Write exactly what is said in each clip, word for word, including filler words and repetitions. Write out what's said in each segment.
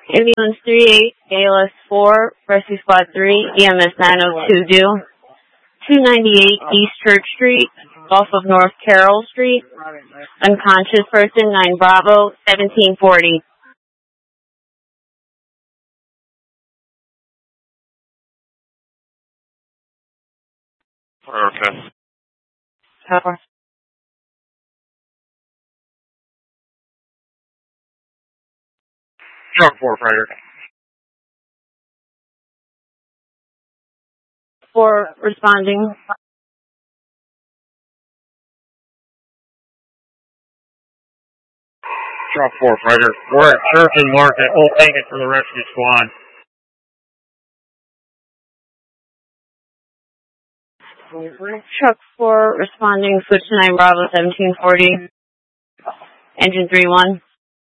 Ambulance three eight, A L S four, Rescue Squad three, E M S nine oh two due. two ninety-eight East Church Street, off of North Carroll Street. Unconscious person, nine Bravo, seventeen forty. Okay. Cover. Truck four, Freighter. Four responding. Truck four, Freighter. We're at Church and Market. We'll take it for the rescue squad. Truck four responding, switch to nine Bravo, seventeen forty. Engine three one.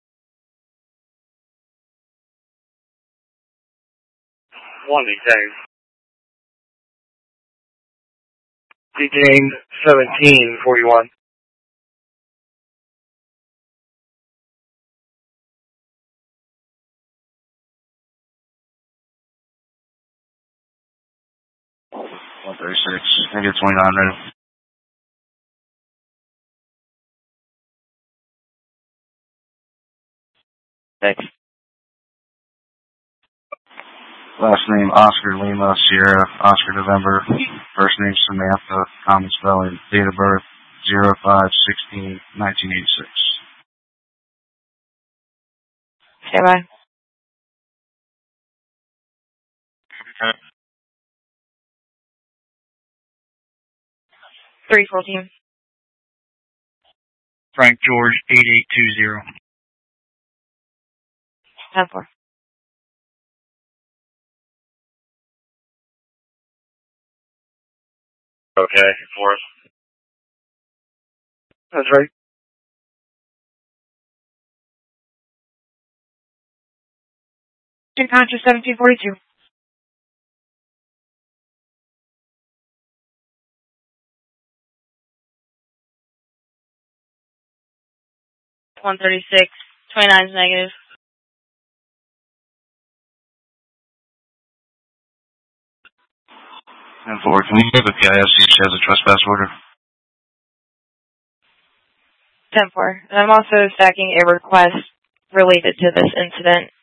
One detained. Detained seventeen forty-one. one thirty-six, negative twenty-nine, ready. Thanks. Last name Oscar Lima, Sierra, Oscar November. First name Samantha, common spelling. Date of birth zero five sixteen nineteen eighty-six. Stand by. Okay. three fourteen. Frank George, eight eight two zero. ten four. Okay, Forrest. That's right. Unconscious seventeen forty-two. one thirty-six, twenty-nine is negative. ten four, can you give the P I S see if she has a trespass order? ten four. And I'm also stacking a request related to this incident.